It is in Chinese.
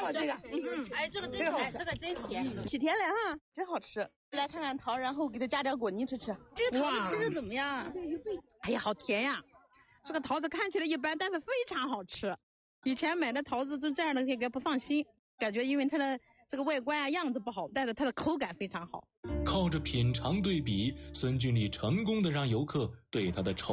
好这个， 哎，这个真好吃，这个真甜， 起甜了哈，真好吃。来看看桃，然后给它加点果泥吃吃。 这个桃子吃着怎么样？ 哎呀，好甜呀！这个桃子看起来一般，但是非常好吃。以前买的桃子就这样的，这个不放心，感觉因为它的这个外观啊样子不好，但是它的口感非常好。 靠着品尝对比，孙俊丽成功的让游客对他的